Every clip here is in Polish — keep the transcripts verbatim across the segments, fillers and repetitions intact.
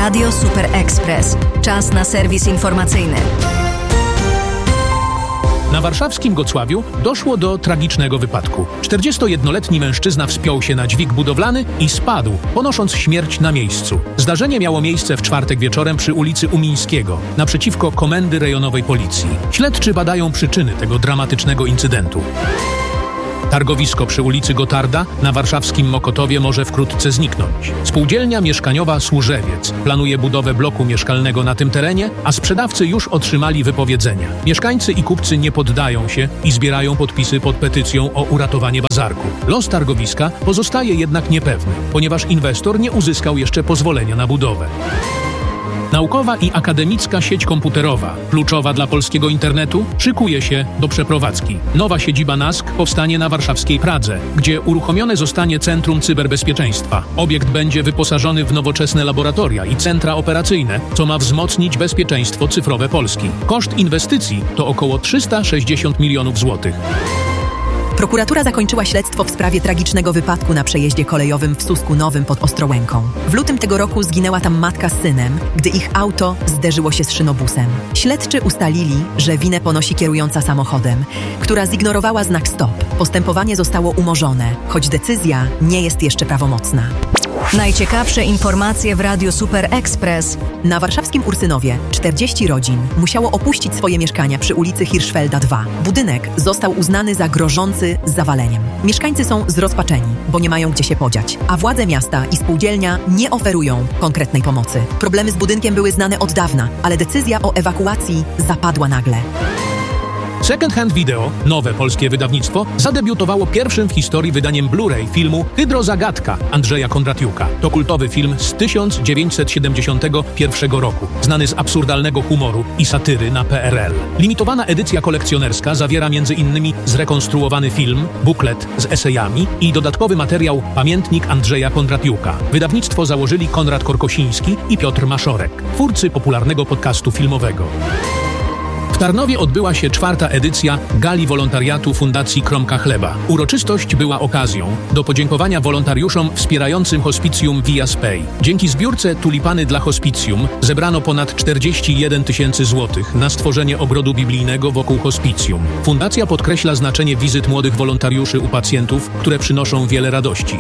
Radio Super Express. Czas na serwis informacyjny. Na warszawskim Gocławiu doszło do tragicznego wypadku. czterdziestojednoletni mężczyzna wspiął się na dźwig budowlany i spadł, ponosząc śmierć na miejscu. Zdarzenie miało miejsce w czwartek wieczorem przy ulicy Umińskiego, naprzeciwko Komendy Rejonowej Policji. Śledczy badają przyczyny tego dramatycznego incydentu. Targowisko przy ulicy Gotarda na warszawskim Mokotowie może wkrótce zniknąć. Spółdzielnia mieszkaniowa Służewiec planuje budowę bloku mieszkalnego na tym terenie, a sprzedawcy już otrzymali wypowiedzenia. Mieszkańcy i kupcy nie poddają się i zbierają podpisy pod petycją o uratowanie bazarku. Los targowiska pozostaje jednak niepewny, ponieważ inwestor nie uzyskał jeszcze pozwolenia na budowę. Naukowa i akademicka sieć komputerowa, kluczowa dla polskiego internetu, szykuje się do przeprowadzki. Nowa siedziba N A S K powstanie na warszawskiej Pradze, gdzie uruchomione zostanie Centrum Cyberbezpieczeństwa. Obiekt będzie wyposażony w nowoczesne laboratoria i centra operacyjne, co ma wzmocnić bezpieczeństwo cyfrowe Polski. Koszt inwestycji to około trzysta sześćdziesiąt milionów złotych. Prokuratura zakończyła śledztwo w sprawie tragicznego wypadku na przejeździe kolejowym w Susku Nowym pod Ostrołęką. W lutym tego roku zginęła tam matka z synem, gdy ich auto zderzyło się z szynobusem. Śledczy ustalili, że winę ponosi kierująca samochodem, która zignorowała znak stop. Postępowanie zostało umorzone, choć decyzja nie jest jeszcze prawomocna. Najciekawsze informacje w Radiu Super Express. Na warszawskim Ursynowie czterdzieści rodzin musiało opuścić swoje mieszkania przy ulicy Hirschfelda dwa. Budynek został uznany za grożący zawaleniem. Mieszkańcy są zrozpaczeni, bo nie mają gdzie się podziać, a władze miasta i spółdzielnia nie oferują konkretnej pomocy. Problemy z budynkiem były znane od dawna, ale decyzja o ewakuacji zapadła nagle. Second Hand Video, nowe polskie wydawnictwo, zadebiutowało pierwszym w historii wydaniem Blu-ray filmu Hydrozagadka Andrzeja Kondratiuka. To kultowy film z tysiąc dziewięćset siedemdziesiątego pierwszego roku, znany z absurdalnego humoru i satyry na P R L. Limitowana edycja kolekcjonerska zawiera między innymi zrekonstruowany film, buklet z esejami i dodatkowy materiał Pamiętnik Andrzeja Kondratiuka. Wydawnictwo założyli Konrad Korkosiński i Piotr Maszorek, twórcy popularnego podcastu filmowego. W Tarnowie odbyła się czwarta edycja Gali Wolontariatu Fundacji Kromka Chleba. Uroczystość była okazją do podziękowania wolontariuszom wspierającym hospicjum Via Spei. Dzięki zbiórce Tulipany dla Hospicjum zebrano ponad czterdzieści jeden tysięcy złotych na stworzenie ogrodu biblijnego wokół hospicjum. Fundacja podkreśla znaczenie wizyt młodych wolontariuszy u pacjentów, które przynoszą wiele radości.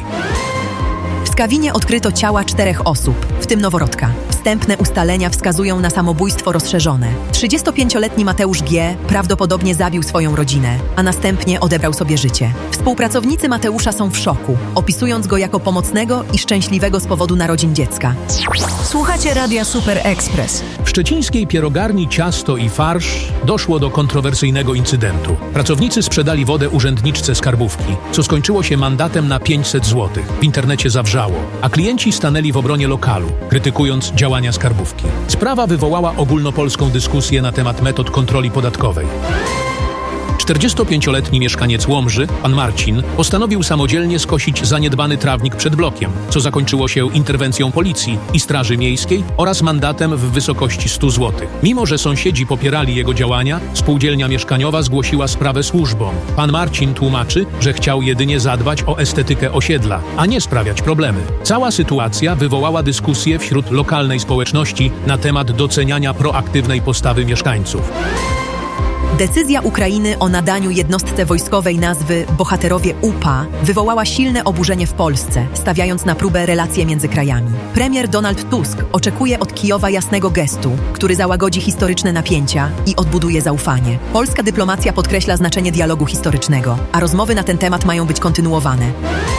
W Skawinie odkryto ciała czterech osób, w tym noworodka. Wstępne ustalenia wskazują na samobójstwo rozszerzone. trzydziestopięcioletni Mateusz G. prawdopodobnie zabił swoją rodzinę, a następnie odebrał sobie życie. Współpracownicy Mateusza są w szoku, opisując go jako pomocnego i szczęśliwego z powodu narodzin dziecka. Słuchacie Radia Super Express. W szczecińskiej pierogarni Ciasto i Farsz doszło do kontrowersyjnego incydentu. Pracownicy sprzedali wodę urzędniczce skarbówki, co skończyło się mandatem na pięćset złotych. W internecie zawrzało, a klienci stanęli w obronie lokalu, krytykując działania skarbówki. Sprawa wywołała ogólnopolską dyskusję na temat metod kontroli podatkowej. czterdziestopięcioletni mieszkaniec Łomży, pan Marcin, postanowił samodzielnie skosić zaniedbany trawnik przed blokiem, co zakończyło się interwencją policji i Straży Miejskiej oraz mandatem w wysokości stu złotych. Mimo że sąsiedzi popierali jego działania, spółdzielnia mieszkaniowa zgłosiła sprawę służbom. Pan Marcin tłumaczy, że chciał jedynie zadbać o estetykę osiedla, a nie sprawiać problemy. Cała sytuacja wywołała dyskusję wśród lokalnej społeczności na temat doceniania proaktywnej postawy mieszkańców. Decyzja Ukrainy o nadaniu jednostce wojskowej nazwy Bohaterowie U P A wywołała silne oburzenie w Polsce, stawiając na próbę relacje między krajami. Premier Donald Tusk oczekuje od Kijowa jasnego gestu, który załagodzi historyczne napięcia i odbuduje zaufanie. Polska dyplomacja podkreśla znaczenie dialogu historycznego, a rozmowy na ten temat mają być kontynuowane.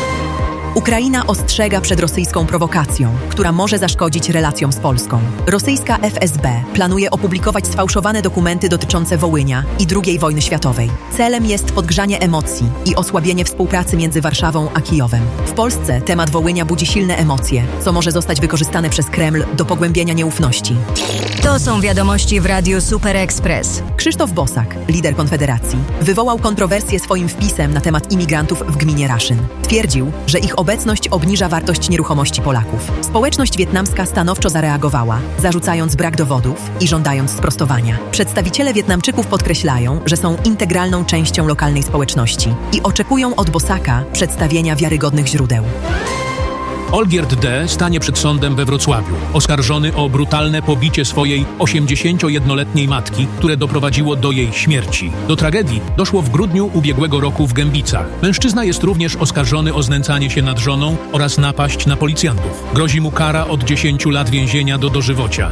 Ukraina ostrzega przed rosyjską prowokacją, która może zaszkodzić relacjom z Polską. Rosyjska F S B planuje opublikować sfałszowane dokumenty dotyczące Wołynia i drugiej wojny światowej. Celem jest podgrzanie emocji i osłabienie współpracy między Warszawą a Kijowem. W Polsce temat Wołynia budzi silne emocje, co może zostać wykorzystane przez Kreml do pogłębienia nieufności. To są wiadomości w Radiu Super Express. Krzysztof Bosak, lider Konfederacji, wywołał kontrowersję swoim wpisem na temat imigrantów w gminie Raszyn. Twierdził, że ich obecność obniża wartość nieruchomości Polaków. Społeczność wietnamska stanowczo zareagowała, zarzucając brak dowodów i żądając sprostowania. Przedstawiciele Wietnamczyków podkreślają, że są integralną częścią lokalnej społeczności i oczekują od Bosaka przedstawienia wiarygodnych źródeł. Olgierd D. stanie przed sądem we Wrocławiu, oskarżony o brutalne pobicie swojej osiemdziesięciojednoletniej matki, które doprowadziło do jej śmierci. Do tragedii doszło w grudniu ubiegłego roku w Gębicach. Mężczyzna jest również oskarżony o znęcanie się nad żoną oraz napaść na policjantów. Grozi mu kara od dziesięciu lat więzienia do dożywocia.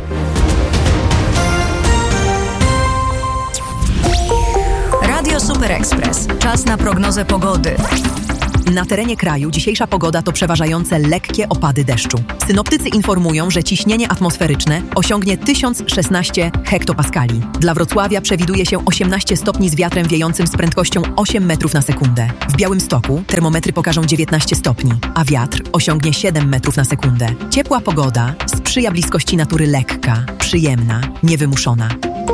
Radio Super Express. Czas na prognozę pogody. Na terenie kraju dzisiejsza pogoda to przeważające lekkie opady deszczu. Synoptycy informują, że ciśnienie atmosferyczne osiągnie tysiąc szesnaście hektopaskali. Dla Wrocławia przewiduje się osiemnaście stopni z wiatrem wiejącym z prędkością osiem metrów na sekundę. W Białymstoku termometry pokażą dziewiętnaście stopni, a wiatr osiągnie siedem metrów na sekundę. Ciepła pogoda sprzyja bliskości natury lekka, przyjemna, niewymuszona.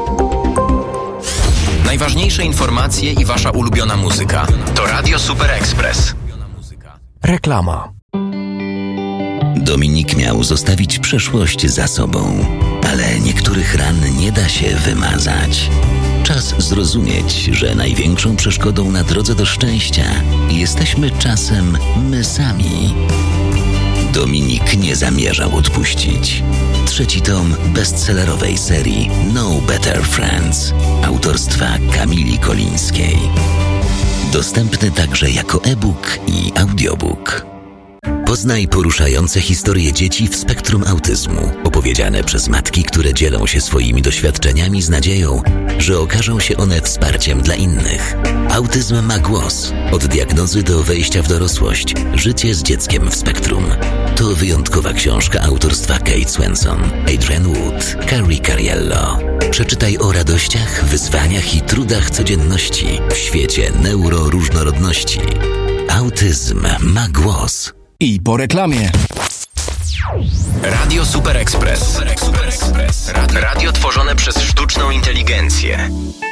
Najważniejsze informacje i wasza ulubiona muzyka. To Radio Super Express. Reklama. Dominik miał zostawić przeszłość za sobą, ale niektórych ran nie da się wymazać. Czas zrozumieć, że największą przeszkodą na drodze do szczęścia jesteśmy czasem my sami. Dominik nie zamierzał odpuścić. Trzeci tom bestsellerowej serii No Better Friends autorstwa Kamili Kolińskiej. Dostępny także jako e-book i audiobook. Poznaj poruszające historie dzieci w spektrum autyzmu, opowiedziane przez matki, które dzielą się swoimi doświadczeniami z nadzieją, że okażą się one wsparciem dla innych. Autyzm ma głos. Od diagnozy do wejścia w dorosłość. Życie z dzieckiem w spektrum. To wyjątkowa książka autorstwa Kate Swenson, Adrian Wood, Carrie Cariello. Przeczytaj o radościach, wyzwaniach i trudach codzienności w świecie neuroróżnorodności. Autyzm ma głos. I po reklamie. Radio Super Express. Radio tworzone przez sztuczną inteligencję.